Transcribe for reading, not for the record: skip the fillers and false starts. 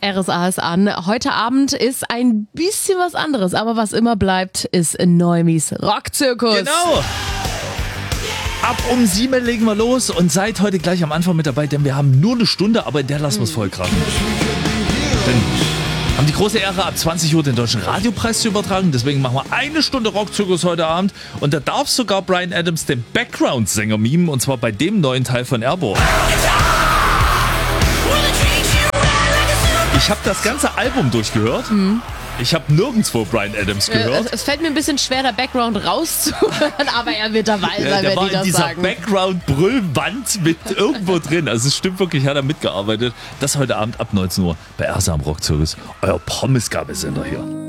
RSA ist an. Heute Abend ist ein bisschen was anderes, aber was immer bleibt, ist Neumis Rockzirkus. Genau. Ab um 7 legen wir los und seid heute gleich am Anfang mit dabei, denn wir haben nur eine Stunde, aber in der lassen wir es voll krachen. Denn wir haben die große Ehre, ab 20 Uhr den Deutschen Radiopreis zu übertragen. Deswegen machen wir eine Stunde Rockzirkus heute Abend. Und da darf sogar Bryan Adams den Background-Sänger mimen, und zwar bei dem neuen Teil von Airborne. Ich habe das ganze Album durchgehört. Ich habe nirgendwo Bryan Adams gehört. Es fällt mir ein bisschen schwer, der Background rauszuhören, aber er wird dabei sein, der wenn war die das in dieser sagen. Background-Brüllwand mit irgendwo drin. Also es stimmt wirklich, hat er mitgearbeitet. Das heute Abend ab 19 Uhr bei RSA am Rockzirkus. Euer Pommes-Gabelsender hier.